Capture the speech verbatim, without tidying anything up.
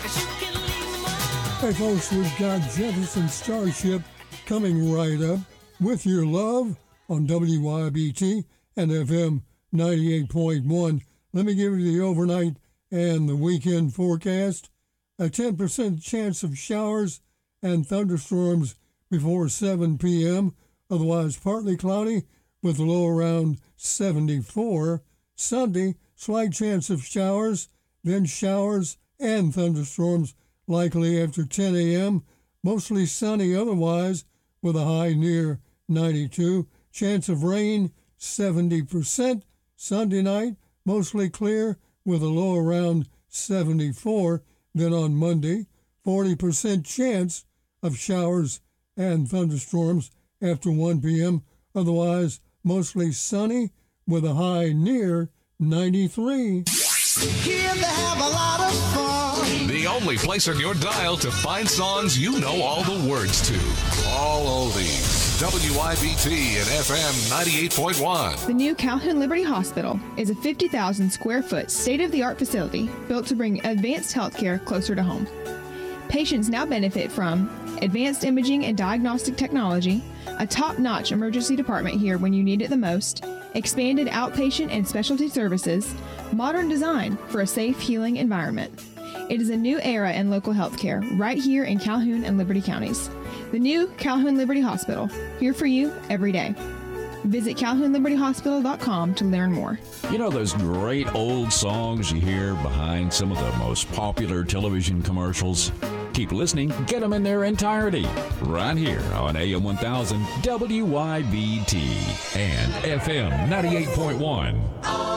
Hey folks, we've got Jefferson Starship coming right up with Your Love on W Y B T and F M ninety-eight point one. Let me give you the overnight and the weekend forecast. A ten percent chance of showers and thunderstorms before seven p.m. Otherwise partly cloudy with a low around seventy-four. Sunday, slight chance of showers, then showers and thunderstorms likely after ten a.m. Mostly sunny otherwise with a high near ninety-two. Chance of rain, seventy percent. Sunday night, mostly clear with a low around seventy-four. Then on Monday, forty percent chance of showers and thunderstorms after one p.m. Otherwise, mostly sunny with a high near ninety-three. Here they have a lot of fun. The only place on your dial to find songs you know all the words to. All oldies. W I B T and F M ninety-eight point one. The new Calhoun Liberty Hospital is a fifty thousand square foot state-of-the-art facility built to bring advanced healthcare closer to home. Patients now benefit from advanced imaging and diagnostic technology, a top-notch emergency department here when you need it the most, expanded outpatient and specialty services, modern design for a safe, healing environment. It is a new era in local healthcare right here in Calhoun and Liberty counties. The new Calhoun Liberty Hospital, here for you every day. Visit calhoun liberty hospital dot com to learn more. You know those great old songs you hear behind some of the most popular television commercials? Keep listening, get them in their entirety, right here on A M one thousand W Y B T and F M ninety-eight point one.